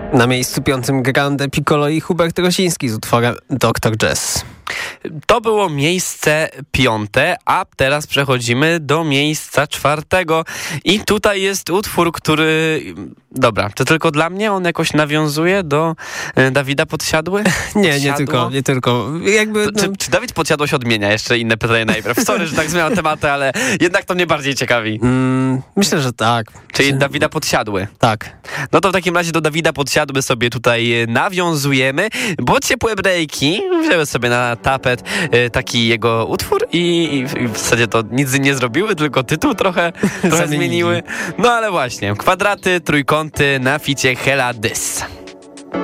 Na miejscu 5 Grande Piccolo i Hubert Rosiński z utworem Dr. Jazz. To było miejsce 5, a teraz przechodzimy do miejsca 4. I tutaj jest utwór, który... Dobra, czy tylko dla mnie on jakoś nawiązuje do Dawida Podsiadły? Nie tylko. Jakby, Czy Dawid Podsiadło się odmienia? Jeszcze inne pytanie najpierw. Sorry, że tak zmieniam tematy, ale jednak to mnie bardziej ciekawi. Myślę, że tak. Czyli Dawida Podsiadły. Tak. No to w takim razie do Dawida Podsiadły sobie tutaj nawiązujemy, bo ciepłe breaki wzięły sobie na tapet taki jego utwór i w zasadzie to nic nie zrobiły, tylko tytuł trochę zmieniły. No ale właśnie, kwadraty, trójkąty na ficie Hella Dys.